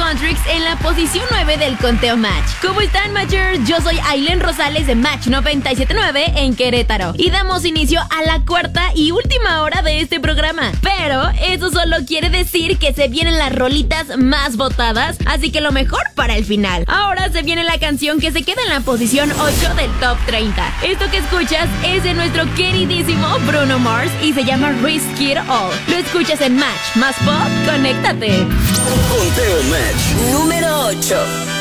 Contrix en la posición 9 del conteo Match. ¿Cómo están, Matchers? Yo soy Ailén Rosales de Match 97.9 en Querétaro y damos inicio a la cuarta y última hora de este programa. Pero eso solo quiere decir que se vienen las rolitas más votadas, así que lo mejor para el final. Ahora se viene la canción que se queda en la posición 8 del Top 30. Esto que escuchas es de nuestro queridísimo Bruno Mars y se llama Risk It All. Lo escuchas en Match más Pop, conéctate. Conteo Match número 8.